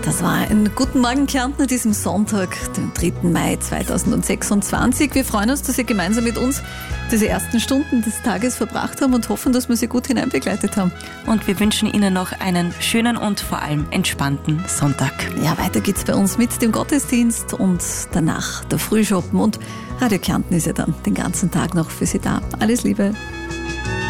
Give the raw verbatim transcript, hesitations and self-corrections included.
Das war ein Guten Morgen Kärnten an diesem Sonntag, den dritten Mai zweitausendsechsundzwanzig. Wir freuen uns, dass Sie gemeinsam mit uns diese ersten Stunden des Tages verbracht haben und hoffen, dass wir Sie gut hineinbegleitet haben. Und wir wünschen Ihnen noch einen schönen und vor allem entspannten Sonntag. Ja, weiter geht's bei uns mit dem Gottesdienst und danach der Frühschoppen. Und Radio Kärnten ist ja dann den ganzen Tag noch für Sie da. Alles Liebe.